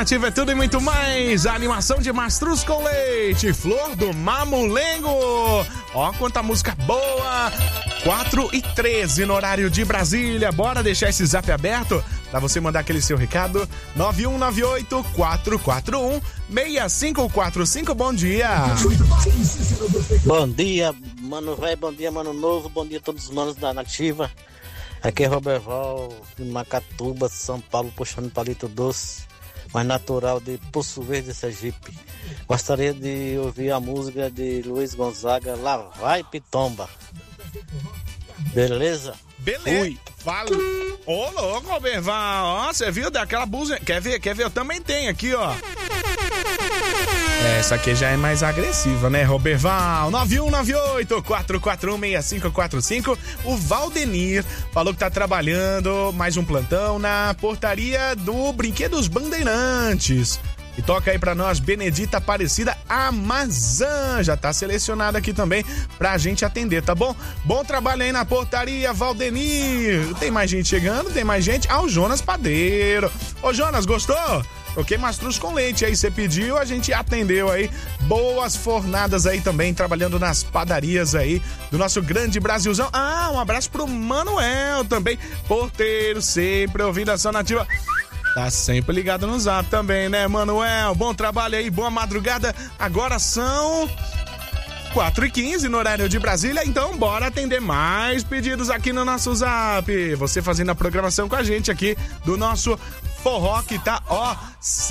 Nativa é tudo e muito mais. A animação de Mastruz com Leite, Flor do Mamulengo. Ó, quanta música boa. 4h13 no horário de Brasília. Bora deixar esse zap aberto pra você mandar aquele seu recado. 9198-441-6545. Bom dia. Bom dia, mano velho. Bom dia, mano novo. Bom dia a todos os manos da Nativa. Aqui é Roberval, de Macatuba, São Paulo, puxando palito doce, mais natural de Poço Verde, Sergipe. Gostaria de ouvir a música de Luiz Gonzaga, Lá Vai Pitomba. Beleza? Beleza. Fui. Fala. Ô, louco, Roberval. Ó, você viu daquela blusa? Quer ver? Eu também tenho aqui, ó. Essa aqui já é mais agressiva, né, Roberval? 9198-441-6545. O Valdenir falou que tá trabalhando mais um plantão na portaria do Brinquedos Bandeirantes. E toca aí pra nós, Benedita Aparecida Amazã. Já tá selecionada aqui também pra gente atender, tá bom? Bom trabalho aí na portaria, Valdenir. Tem mais gente chegando? Tem mais gente? Ah, o Jonas Padeiro. Ô, Jonas, gostou? Ok, Mastruz com Leite, aí você pediu, a gente atendeu aí. Boas fornadas aí também, trabalhando nas padarias aí do nosso grande Brasilzão. Ah, um abraço pro Manuel também, porteiro, sempre ouvindo a Ação Nativa. Tá sempre ligado no zap também, né, Manuel? Bom trabalho aí, boa madrugada. Agora são 4h15 no horário de Brasília, então bora atender mais pedidos aqui no nosso zap. Você fazendo a programação com a gente aqui do nosso forró que tá, ó,